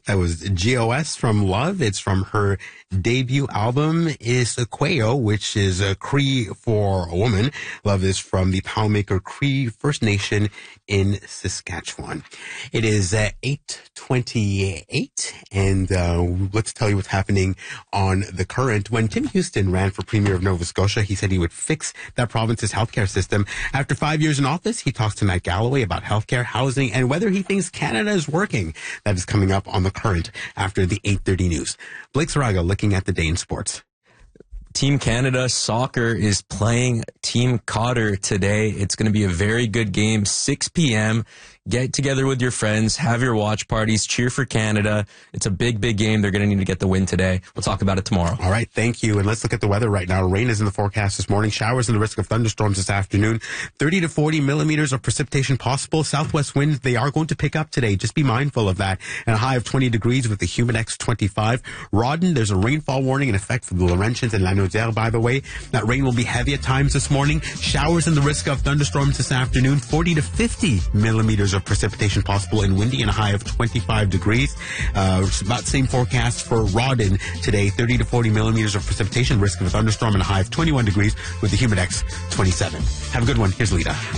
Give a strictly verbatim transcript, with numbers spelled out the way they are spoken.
That was G O S from Love. It's from her debut album, is Quayo, which is a Cree for a woman. Love is from the Poundmaker Cree First Nation in Saskatchewan. It is uh, eight twenty-eight, and uh, let's tell you what's happening on The Current. When Tim Houston ran for Premier of Nova Scotia, he said he would fix that province's healthcare system. After five years in office, he talks to Matt Galloway about healthcare, housing, and whether he thinks Canada is working. That is coming up on The Current after the eight thirty news. Blake Saraga looking at the day in sports. Team Canada Soccer is playing Team Cotter today. It's going to be a very good game, six p.m. Get together with your friends, have your watch parties, cheer for Canada. It's a big, big game. They're going to need to get the win today. We'll talk about it tomorrow. All right, thank you. And let's look at the weather right now. Rain is in the forecast this morning. Showers and the risk of thunderstorms this afternoon. thirty to forty millimeters of precipitation possible. Southwest winds, they are going to pick up today. Just be mindful of that. And a high of twenty degrees with the Humidex twenty-five. Rawdon, there's a rainfall warning in effect for the Laurentians and Lanaudière, by the way. That rain will be heavy at times this morning. Showers and the risk of thunderstorms this afternoon. forty to fifty millimeters of precipitation possible and windy, and a high of twenty-five degrees. Uh, it's about the same forecast for Rawdon today. thirty to forty millimeters of precipitation, risk of a thunderstorm, and a high of twenty-one degrees with the Humidex twenty-seven. Have a good one. Here's Lita.